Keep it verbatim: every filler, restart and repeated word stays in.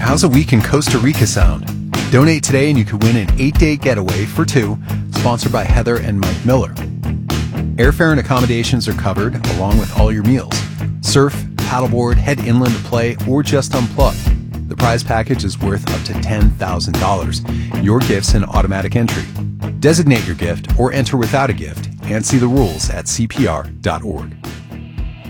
How's a week in Costa Rica sound? Donate today and you could win an eight-day getaway for two, sponsored by Heather and Mike Miller. Airfare and accommodations are covered, along with all your meals. Surf, paddleboard, head inland to play, or just unplug. The prize package is worth up to ten thousand dollars. Your gift's an automatic entry. Designate your gift or enter without a gift and see the rules at C P R dot org.